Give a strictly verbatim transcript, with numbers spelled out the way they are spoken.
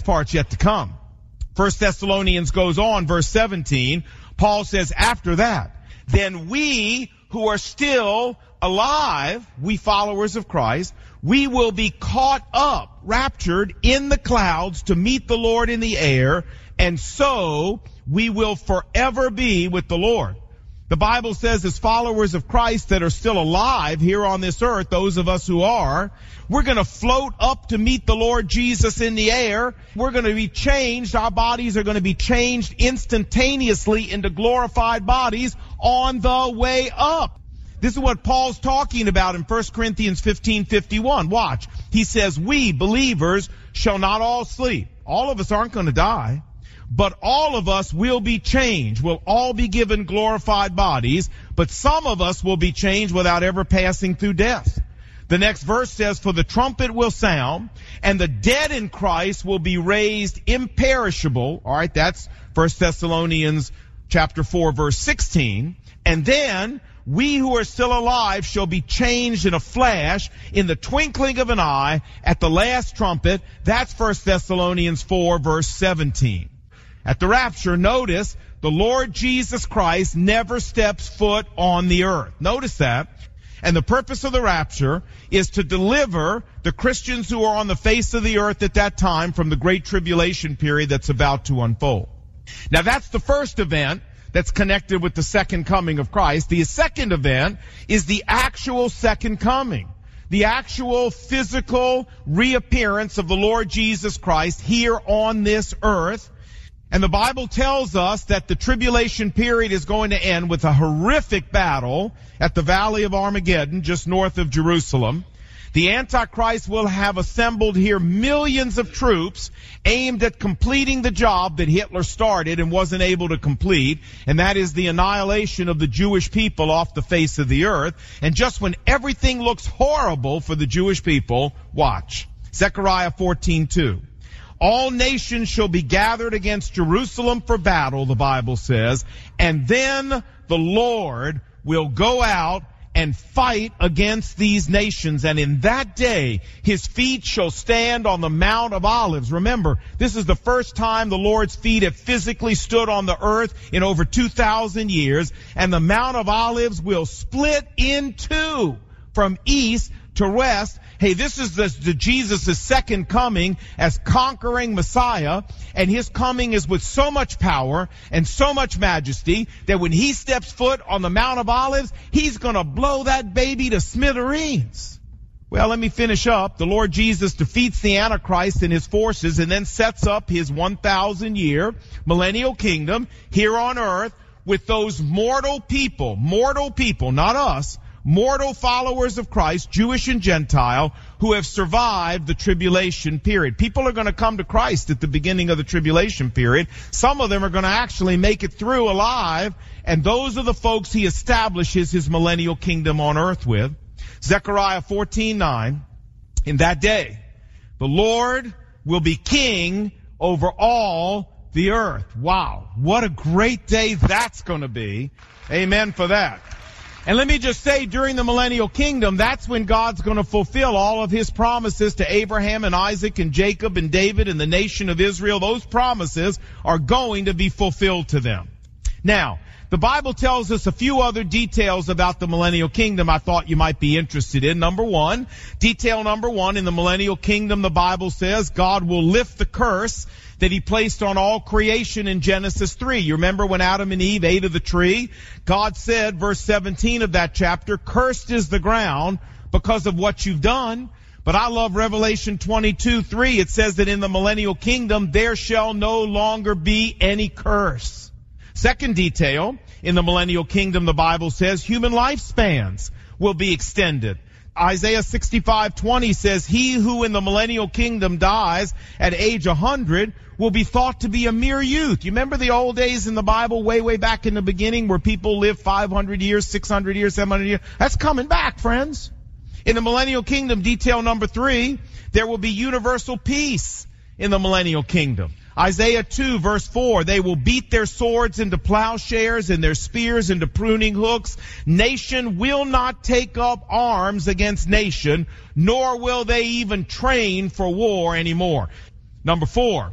best part's yet to come. First Thessalonians goes on, verse seventeen. Paul says, after that, then we who are still alive, we followers of Christ, we will be caught up, raptured in the clouds to meet the Lord in the air, and so we will forever be with the Lord. The Bible says as followers of Christ that are still alive here on this earth, those of us who are, we're going to float up to meet the Lord Jesus in the air. We're going to be changed. Our bodies are going to be changed instantaneously into glorified bodies on the way up. This is what Paul's talking about in First Corinthians fifteen fifty-one. Watch. He says, we believers shall not all sleep. All of us aren't going to die, but all of us will be changed. We'll all be given glorified bodies, but some of us will be changed without ever passing through death. The next verse says, for the trumpet will sound, and the dead in Christ will be raised imperishable. All right, that's First Thessalonians chapter four, verse sixteen. And then we who are still alive shall be changed in a flash, in the twinkling of an eye, at the last trumpet. That's First Thessalonians four, verse seventeen. At the rapture, notice, the Lord Jesus Christ never steps foot on the earth. Notice that. And the purpose of the rapture is to deliver the Christians who are on the face of the earth at that time from the great tribulation period that's about to unfold. Now that's the first event that's connected with the second coming of Christ. The second event is the actual second coming. The actual physical reappearance of the Lord Jesus Christ here on this earth. And the Bible tells us that the tribulation period is going to end with a horrific battle at the Valley of Armageddon, just north of Jerusalem. The Antichrist will have assembled here millions of troops aimed at completing the job that Hitler started and wasn't able to complete, and that is the annihilation of the Jewish people off the face of the earth. And just when everything looks horrible for the Jewish people, watch. Zechariah fourteen two. All nations shall be gathered against Jerusalem for battle, the Bible says, and then the Lord will go out and fight against these nations, and in that day his feet shall stand on the Mount of Olives. Remember, this is the first time the Lord's feet have physically stood on the earth in over two thousand years, and the Mount of Olives will split in two from east to west. Hey, this is the, the Jesus' second coming as conquering Messiah, and his coming is with so much power and so much majesty that when he steps foot on the Mount of Olives, he's going to blow that baby to smithereens. Well, let me finish up. The Lord Jesus defeats the Antichrist and his forces and then sets up his one thousand year millennial kingdom here on earth with those mortal people, mortal people, not us, mortal followers of Christ, Jewish and Gentile, who have survived the tribulation period. People are going to come to Christ at the beginning of the tribulation period. Some of them are going to actually make it through alive, and those are the folks he establishes his millennial kingdom on earth with. Zechariah fourteen nine, in that day, the Lord will be king over all the earth. Wow, what a great day that's going to be. Amen for that. And let me just say, during the millennial kingdom, that's when God's going to fulfill all of his promises to Abraham and Isaac and Jacob and David and the nation of Israel. Those promises are going to be fulfilled to them. Now, the Bible tells us a few other details about the millennial kingdom I thought you might be interested in. Number one, detail number one, in the millennial kingdom, the Bible says God will lift the curse that he placed on all creation in Genesis three. You remember when Adam and Eve ate of the tree? God said, verse seventeen of that chapter, cursed is the ground because of what you've done. But I love Revelation twenty-two three. It says that in the millennial kingdom there shall no longer be any curse. Second detail, in the millennial kingdom, the Bible says human lifespans will be extended. Isaiah sixty-five twenty says, he who in the millennial kingdom dies at age one hundred will be thought to be a mere youth. You remember the old days in the Bible, way, way back in the beginning, where people lived five hundred years, six hundred years, seven hundred years? That's coming back, friends. In the millennial kingdom, detail number three, there will be universal peace in the millennial kingdom. Isaiah two verse four, they will beat their swords into plowshares and their spears into pruning hooks. Nation will not take up arms against nation, nor will they even train for war anymore. Number four,